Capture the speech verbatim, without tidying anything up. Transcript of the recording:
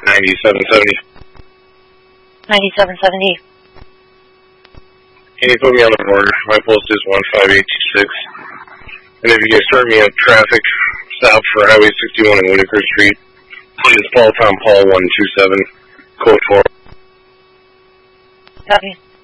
ninety-seven seventy. ninety-seven seventy. Can you put me on the order? My post is one five eight two six. And if you guys start me on traffic stop for Highway sixty-one and Whitaker Street, please Paul Tom Paul one two seven, code four. Copy.